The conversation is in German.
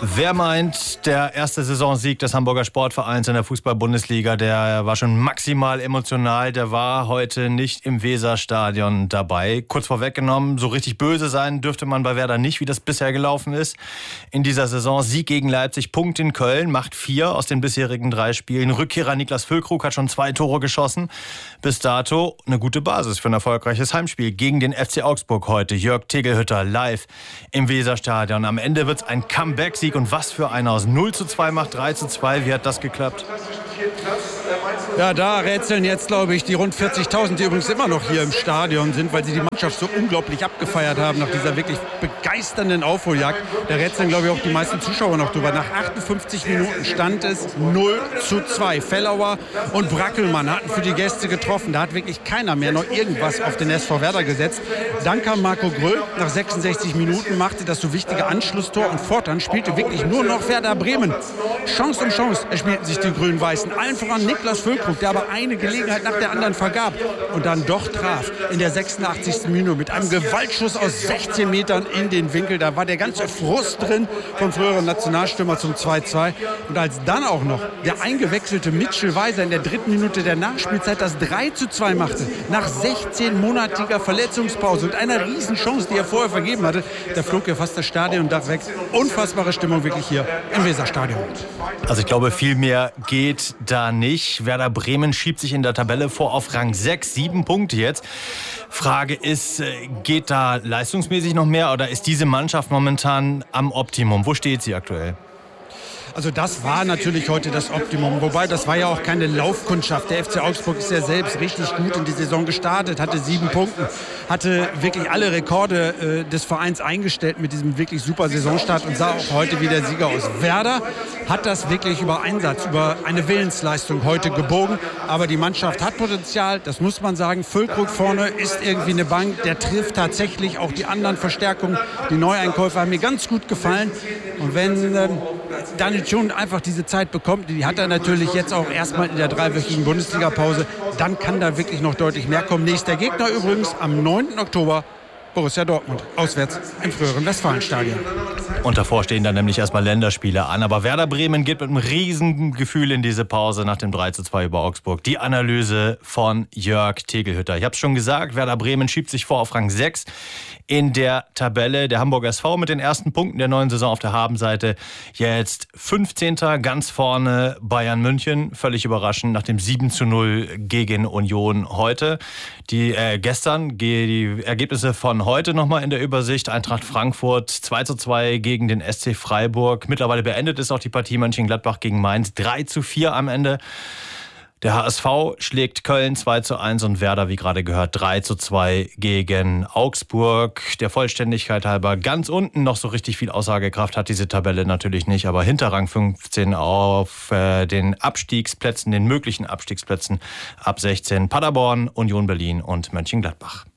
Wer meint, der erste Saisonsieg des Hamburger Sportvereins in der Fußball-Bundesliga, der war schon maximal emotional, der war heute nicht im Weserstadion dabei. Kurz vorweggenommen, so richtig böse sein dürfte man bei Werder nicht, wie das bisher gelaufen ist. In dieser Saison Sieg gegen Leipzig, Punkt in Köln, macht 4 aus den bisherigen 3 Spielen. Rückkehrer Niklas Füllkrug hat schon 2 Tore geschossen. Bis dato eine gute Basis für ein erfolgreiches Heimspiel gegen den FC Augsburg heute. Jörg Tegelhütter live im Weserstadion. Am Ende wird es ein Comeback-Sieg. Und was für einer aus 0:2 macht 3:2. Wie hat das geklappt? Ja, da rätseln jetzt, glaube ich, die rund 40.000, die übrigens immer noch hier im Stadion sind, weil sie die Mannschaft so unglaublich abgefeiert haben nach dieser wirklich begeisternden Aufholjagd. Da rätseln, glaube ich, auch die meisten Zuschauer noch drüber. Nach 58 Minuten stand es 0:2. Fellauer und Brackelmann hatten für die Gäste getroffen. Da hat wirklich keiner mehr noch irgendwas auf den SV Werder gesetzt. Dann kam Marco Gröll. Nach 66 Minuten machte das so wichtige Anschlusstor und fortan spielte wirklich nur noch Werder Bremen. Chance um Chance erspielten sich die Grün-Weißen. Allen voran Niklas Füllkrug, der aber eine Gelegenheit nach der anderen vergab und dann doch traf in der 86. Minute mit einem Gewaltschuss aus 16 Metern in den Winkel. Da war der ganze Frust drin vom früheren Nationalstürmer zum 2:2. Und als dann auch noch der eingewechselte Mitchell Weiser in der 3. Minute der Nachspielzeit das 3:2 machte, nach 16-monatiger Verletzungspause und einer Riesenchance, die er vorher vergeben hatte, da flog ja fast das Stadiondach weg. Unfassbare Stimmung wirklich hier im Weserstadion. Also ich glaube, viel mehr geht da nicht. Werder Bremen schiebt sich in der Tabelle vor auf Rang 6, 7 Punkte jetzt. Frage ist, geht da leistungsmäßig noch mehr oder ist diese Mannschaft momentan am Optimum? Wo steht sie aktuell? Also das war natürlich heute das Optimum, wobei das war ja auch keine Laufkundschaft. Der FC Augsburg ist ja selbst richtig gut in die Saison gestartet, hatte 7 Punkte, hatte wirklich alle Rekorde des Vereins eingestellt mit diesem wirklich super Saisonstart und sah auch heute wie der Sieger aus. Werder hat das wirklich über Einsatz, über eine Willensleistung heute gebogen, aber die Mannschaft hat Potenzial, das muss man sagen. Füllkrug vorne ist irgendwie eine Bank, der trifft tatsächlich auch die anderen Verstärkungen. Die Neueinkäufe haben mir ganz gut gefallen und wenn Daniel Thun einfach diese Zeit bekommt, die hat er natürlich jetzt auch erstmal in der 3-wöchigen Bundesliga-Pause, dann kann da wirklich noch deutlich mehr kommen. Nächster Gegner übrigens am 9. Oktober Borussia Dortmund, auswärts im früheren Westfalenstadion. Und davor stehen dann nämlich erstmal Länderspiele an. Aber Werder Bremen geht mit einem riesen Gefühl in diese Pause nach dem 3:2 über Augsburg. Die Analyse von Jörg Tegelhütter. Ich habe es schon gesagt, Werder Bremen schiebt sich vor auf Rang 6 in der Tabelle. Der Hamburger SV mit den ersten Punkten der neuen Saison auf der Habenseite. Jetzt 15. ganz vorne Bayern München. Völlig überraschend nach dem 7:0 gegen Union heute. Gestern die Ergebnisse von heute nochmal in der Übersicht. Eintracht Frankfurt 2:2 gegen den SC Freiburg. Mittlerweile beendet ist auch die Partie Mönchengladbach gegen Mainz. 3:4 am Ende. Der HSV schlägt Köln 2:1 und Werder, wie gerade gehört, 3:2 gegen Augsburg. Der Vollständigkeit halber ganz unten noch so richtig viel Aussagekraft hat diese Tabelle natürlich nicht, aber hinter Rang 15 auf den Abstiegsplätzen, den möglichen Abstiegsplätzen ab 16 Paderborn, Union Berlin und Mönchengladbach.